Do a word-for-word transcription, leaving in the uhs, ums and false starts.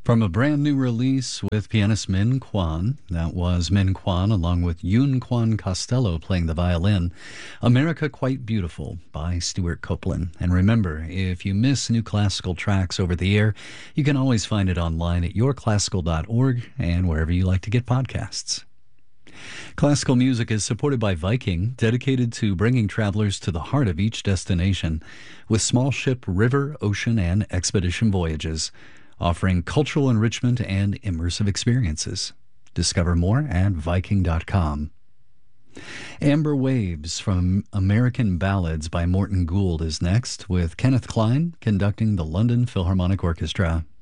From a brand new release with pianist Min Kwan, that was Min Kwan along with Yoon Kwan Costello playing the violin, America Quite Beautiful by Stuart Copeland. And remember, if you miss new classical tracks over the air, you can always find it online at your classical dot org and wherever you like to get podcasts. Classical music is supported by Viking, dedicated to bringing travelers to the heart of each destination with small ship, river, ocean, and expedition voyages, offering cultural enrichment and immersive experiences. Discover more at Viking dot com. Amber Waves from American Ballads by Morton Gould is next, with Kenneth Klein conducting the London Philharmonic Orchestra.